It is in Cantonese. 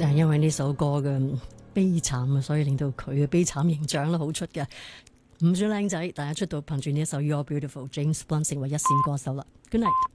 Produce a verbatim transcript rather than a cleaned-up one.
就係因為呢首歌嘅悲慘啊，所以令到佢嘅悲慘形象咧好出嘅。唔算靚仔，但係出道憑住呢一首 You're Beautiful，James Blunt 成為一線歌手啦。Good night。